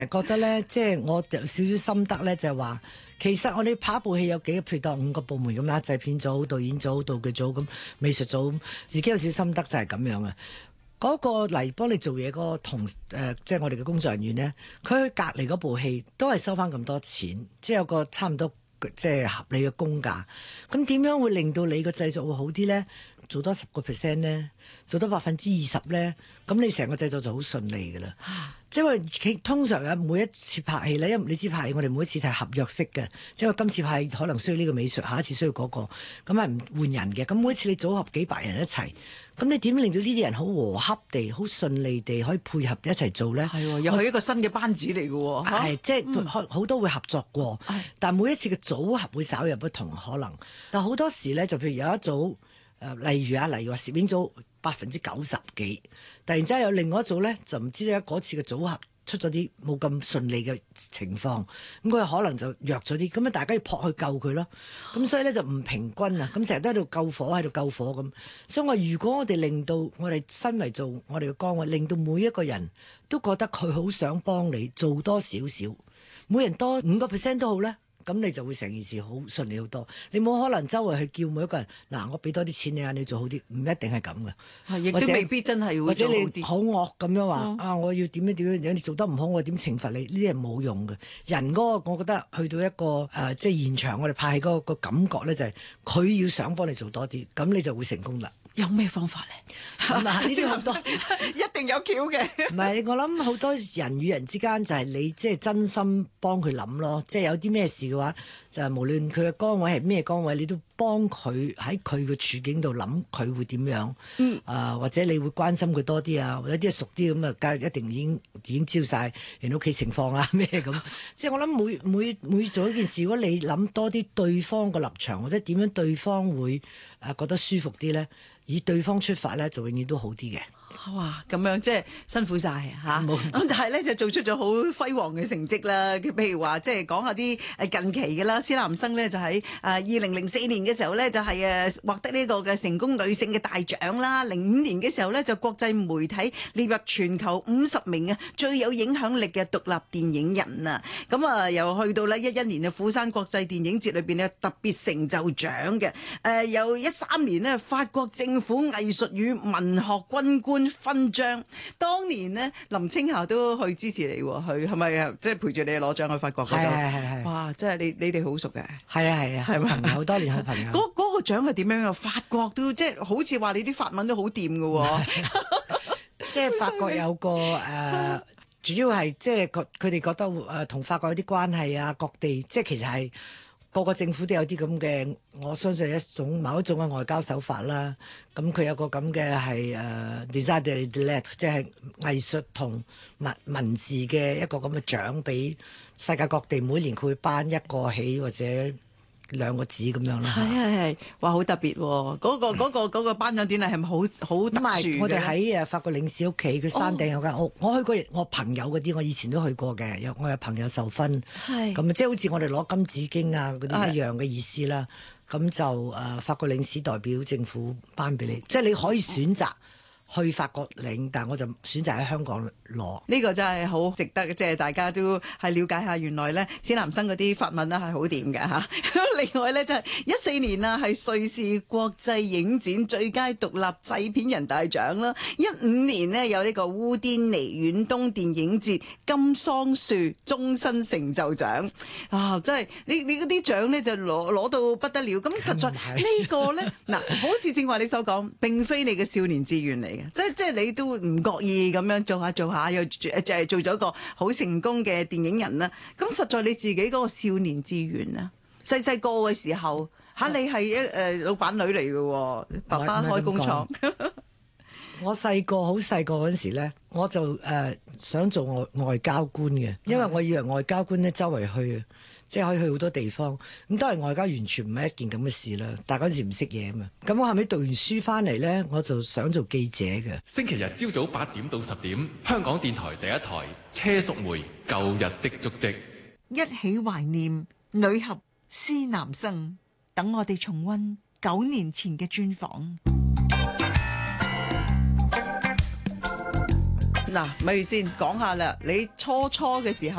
覺得咧，即係我有少少心得咧，就係話，其實我哋拍一部戲有幾個，譬如當5個部門咁啦，製片組、導演組、道具組咁、美術組，自己有少少心得就係咁樣啊。嗰個嚟幫你做嘢嗰個即係我哋嘅工作人員咧，佢去隔離嗰部戲都係收翻咁多錢，即係有個差唔多即係合理嘅工價。咁點樣會令到你個製作會好啲咧？做多10%咧，做多20%咧，咁你成個製作就好順利㗎啦。即係通常啊，每一次拍戲咧，因為你知拍戲我哋每一次係合約式嘅，即係今次拍可能需要呢個美術，下一次需要嗰個，咁係唔換人嘅。咁每一次你組合幾百人一齊，咁你點令到呢啲人好和洽地、好順利地可以配合一齊做咧？ 係喎，又係一個新嘅班子嚟嘅喎。 係即係好多會合作過，但係每一次嘅組合會稍有不同可能。但好多時咧，就譬如有一組。例如話攝影組90%幾，突然之間有另外一組咧，就唔知咧嗰次嘅組合出咗啲冇咁順利嘅情況，咁佢可能就弱咗啲，咁啊大家要撲去救佢咯，咁所以咧就唔平均啊，咁成日都喺度救火咁，所以我如果我哋令到我哋身為做我哋嘅崗位，令到每一個人都覺得佢好想幫你做多少少，每人多5%都好咧。咁你就會成件事好順利好多。你冇可能周圍去叫每一個人嗱，我俾多啲錢你啊，你做好啲，唔一定係咁嘅。 亦都未必真係會做好啲。或者你好惡咁樣話我要點樣，你做得唔好，我點懲罰你？呢啲係冇用嘅。人嗰個，我覺得去到一個即係現場，我哋拍戲嗰個感覺咧，就係佢要想幫你做多啲，咁你就會成功啦。 有咩方法咧？ 呢啲好多一定有橋嘅。 唔係，我諗好多人與人之間就係你即係真心幫佢諗咯。即係有啲咩事嘅話，就係無論佢嘅崗位係咩崗位，你都幫佢喺佢嘅處境度諗佢會點樣。或者你會關心佢多啲啊，有啲熟啲咁啊，梗係一定已經知晒人屋企情況啊咩咁。即係我諗每做一件事，如果你諗多啲對方嘅立場，或者點樣對方會覺得舒服啲咧，以對方出發咧，就永遠都好啲嘅。 哇！咁樣即係辛苦晒嚇，咁但係咧就做出咗好輝煌嘅成績啦。譬如話即係講下啲近期嘅啦，施南生咧就喺2004年嘅時候咧就係獲得呢個嘅成功女性嘅大獎啦。05年嘅時候咧就國際媒體列入全球50名最有影響力嘅獨立電影人啊。咁又去到咧11年嘅釜山國際電影節裏邊咧特別成就獎嘅。又13年呢，法國政府藝術與文學軍官勳章，當年呢，林青霞都去支持你喎，佢係咪即係陪住你攞獎去法國嗰度？ 係。哇！ 即係你哋好熟嘅。 係啊，係咪好多年好朋友？ 嗰個獎係點樣啊？法國都即係好似話你啲法文都好掂㗎喎。 即係法國有個主要係即係佢哋覺得同法國有啲關係啊，各地即係其實係。個個政府都有啲咁嘅，我相信某一種嘅外交手法啦。咁佢有個咁嘅係design de lettre，即係藝術同文字嘅一個咁嘅獎，俾世界各地每年佢會頒一個起或者2個字咁樣啦。 係，哇好特別喎！嗰個頒獎典禮係咪好特殊嘅？ 我哋喺法國領事屋企，佢山頂有間屋，我去過，我朋友嗰啲，我以前都去過嘅。我有朋友受勳，咁即係好似我哋攞金紫荊啊嗰啲一樣嘅意思啦。咁就法國領事代表政府頒俾你，即係你可以選擇去法國領，但係我就選擇喺香港攞。呢個真係好值得，即係大家都係了解下，原來咧史南生嗰啲法文咧係好掂嘅嚇。另外咧就係14年啊，係瑞士國際影展最佳獨立製片人大獎啦。15年呢，有呢個烏甸尼遠東電影節金桑樹終身成就獎啊！真係你嗰啲獎咧就攞到不得了。咁實在呢個咧嗱，好似正話你所講，並非你嘅少年志願嚟嘅。即係你都唔覺意咁樣做下，又就係做咗一個好成功嘅電影人啦。咁實在你自己嗰個少年志願啊，細個嘅時候你係老闆女嚟嘅，爸爸開工廠。 我好細個嗰陣時咧，我就想做外交官嘅，因為我以為外交官咧周圍去。即係可以去好多地方，咁當然外交完全唔係一件咁嘅事啦。但係嗰陣時唔識嘢啊嘛，咁我後尾讀完書翻嚟咧，我就想做記者嘅。 星期日朝早8點到10點，香港電台第一台車淑梅舊日的足跡， 一起懷念女俠施南生，等我哋重溫9年前嘅專訪。 嗱，咪先講下啦，你初嘅時候。